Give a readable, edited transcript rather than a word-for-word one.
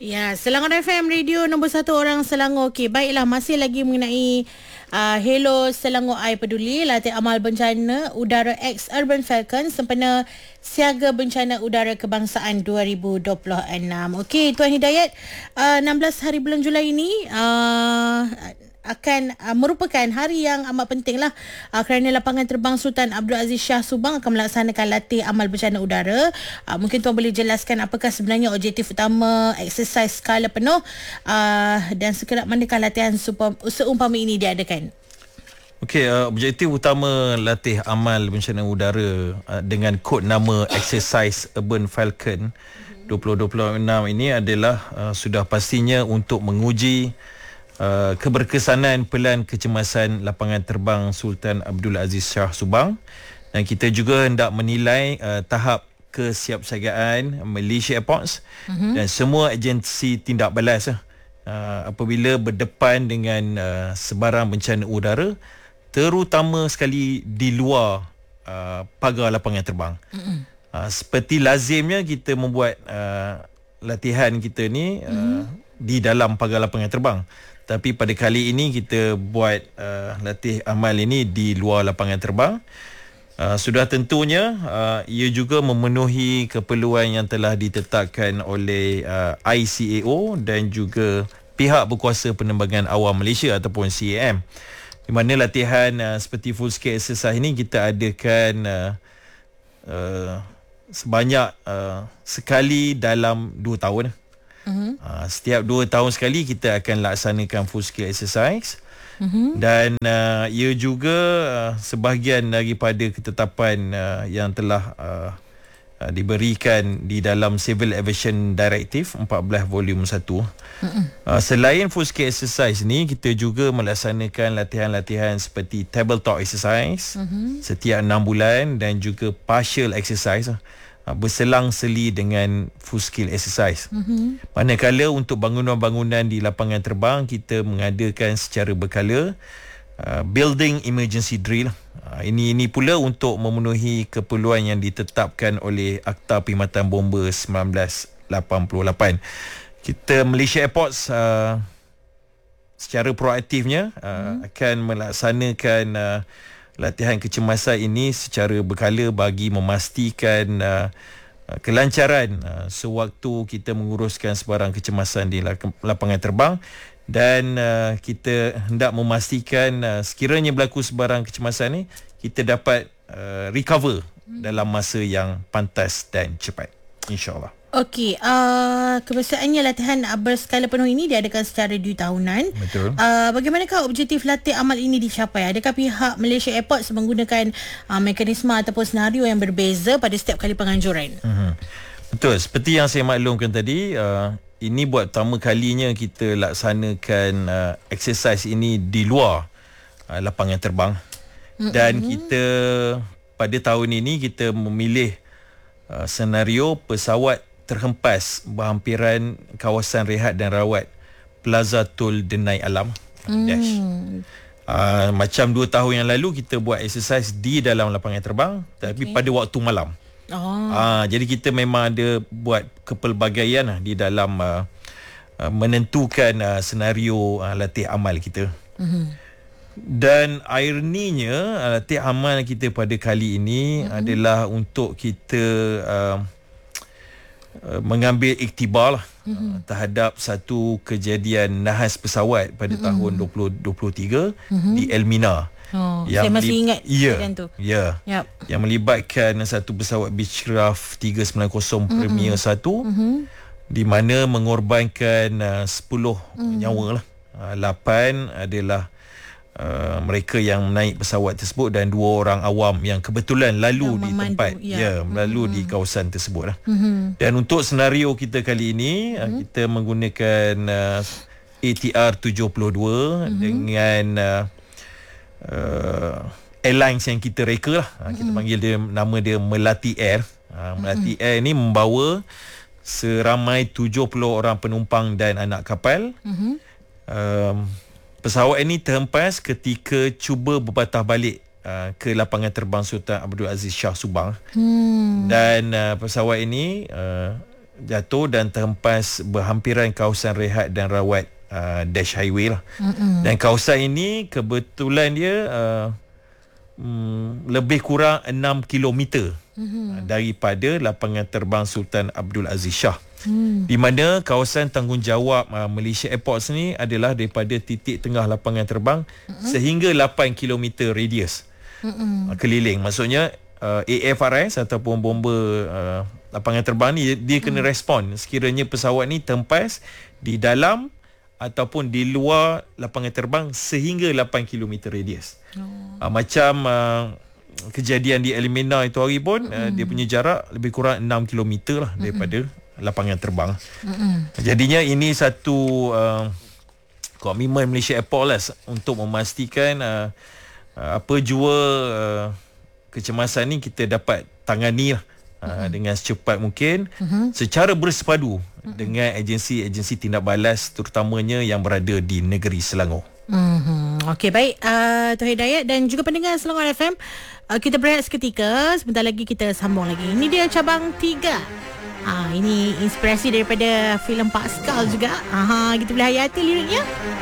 Ya, Selangor FM Radio nombor 1 orang Selangor. Okey, baiklah, masih lagi mengenai Hello Selangor I Peduli, latih amal bencana udara X Urban Falcon sempena siaga bencana udara kebangsaan 2026. Okey, Tuan Hidayat, 16 hari bulan Julai ini akan merupakan hari yang amat penting lah, kerana lapangan terbang Sultan Abdul Aziz Shah Subang akan melaksanakan latih amal bencana udara. Mungkin Tuan boleh jelaskan apakah sebenarnya objektif utama eksersis skala penuh, dan sekerap manakah latihan seumpama ini diadakan? Okey, objektif utama latih amal bencana udara dengan kod nama Exercise Urban Falcon 2026 ini adalah sudah pastinya untuk menguji keberkesanan pelan kecemasan lapangan terbang Sultan Abdul Aziz Shah Subang, dan kita juga hendak menilai tahap kesiapsiagaan Malaysia Airports dan semua agensi tindak balas apabila berdepan dengan sebarang bencana udara, terutama sekali di luar pagar lapangan terbang. Seperti lazimnya kita membuat latihan kita ni di dalam pagar lapangan terbang, tapi pada kali ini kita buat latih amal ini di luar lapangan terbang. Sudah tentunya ia juga memenuhi keperluan yang telah ditetapkan oleh ICAO dan juga pihak berkuasa penerbangan awam Malaysia ataupun CAM, di mana latihan seperti full scale exercise ini kita adakan sebanyak sekali dalam 2 tahun. Setiap 2 tahun sekali kita akan laksanakan full scale exercise. Dan ia juga sebahagian daripada ketetapan yang telah diberikan di dalam Civil Aviation Directive 14 volume 1. Selain full scale exercise ni, kita juga melaksanakan latihan-latihan seperti tabletop exercise setiap 6 bulan dan juga partial exercise berselang-seli dengan full scale exercise. Manakala untuk bangunan-bangunan di lapangan terbang, kita mengadakan secara berkala building emergency drill. Ini pula untuk memenuhi keperluan yang ditetapkan oleh Akta Perkhidmatan Bomba 1988. Kita Malaysia Airports secara proaktifnya akan melaksanakan latihan kecemasan ini secara berkala bagi memastikan kelancaran sewaktu kita menguruskan sebarang kecemasan di lapangan terbang, dan kita hendak memastikan sekiranya berlaku sebarang kecemasan ni, kita dapat recover dalam masa yang pantas dan cepat, insya-Allah. Okey, kebiasaannya latihan berskala penuh ini diadakan secara 2 tahunan. Betul. Bagaimanakah objektif latih amal ini dicapai? Adakah pihak Malaysia Airports menggunakan mekanisme ataupun senario yang berbeza pada setiap kali penganjuran? Betul, seperti yang saya maklumkan tadi, ini buat pertama kalinya kita laksanakan exercise ini di luar lapangan terbang. Dan kita pada tahun ini kita memilih senario pesawat terhempas berhampiran kawasan rehat dan rawat Plaza Tol Denai Alam Dash. Macam 2 tahun yang lalu kita buat exercise di dalam lapangan terbang, tapi pada waktu malam. Jadi kita memang ada buat kepelbagaian di dalam menentukan senario latih amal kita. Dan ironinya latih amal kita pada kali ini adalah untuk kita mengambil iktibar terhadap satu kejadian nahas pesawat pada tahun 2023 di Elmina. Yang saya masih ingat kejadian tu. Ya. Yep. Yang melibatkan satu pesawat Beechcraft 390 Premier 1 di mana mengorbankan 10 nyawa lah. 8 adalah mereka yang naik pesawat tersebut dan 2 orang awam yang kebetulan lalu di tempat lalu di kawasan tersebut lah. Dan untuk senario kita kali ini kita menggunakan ATR 72 dengan airlines yang kita reka lah. Kita panggil dia, nama dia Melati Air. Melati Air ni membawa seramai 70 orang penumpang dan anak kapal. Pesawat ini terhempas ketika cuba berpatah balik ke lapangan terbang Sultan Abdul Aziz Shah Subang. Dan pesawat ini jatuh dan terhempas berhampiran kawasan rehat dan rawat Dash Highway lah. Dan kawasan ini kebetulan dia lebih kurang 6 kilometer daripada lapangan terbang Sultan Abdul Aziz Shah. Di mana kawasan tanggungjawab Malaysia Airports ni adalah daripada titik tengah lapangan terbang sehingga 8 km radius keliling. Maksudnya AFRS ataupun bomba lapangan terbang ni dia kena respon sekiranya pesawat ni terhempas di dalam ataupun di luar lapangan terbang sehingga 8 km radius. Macam kejadian di Elimina itu hari pun dia punya jarak lebih kurang 6 km lah daripada lapangan terbang. Jadinya ini satu komitmen Malaysia Airport lah untuk memastikan apa jua kecemasan ni kita dapat tangani lah dengan secepat mungkin secara bersepadu dengan agensi-agensi tindak balas terutamanya yang berada di negeri Selangor. Okey, baik Tuan Hidayat dan juga pendengar Selangor FM, kita berehat seketika. Sebentar lagi kita sambung lagi. Ini dia cabang 3. Ini inspirasi daripada filem Pascal juga. Kita boleh hayati liriknya.